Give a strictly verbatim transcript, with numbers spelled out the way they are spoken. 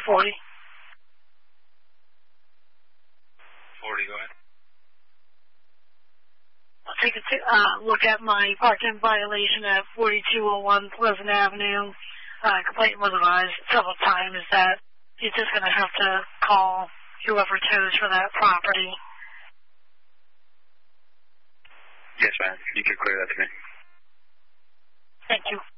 forty. forty, go ahead. I'll take a t- uh, look at my parking violation at forty-two oh one Pleasant Avenue. Uh, complaint was advised several times that you're just going to have to call whoever tows for that property. Yes, ma'am. You can clear that to me. Thank you.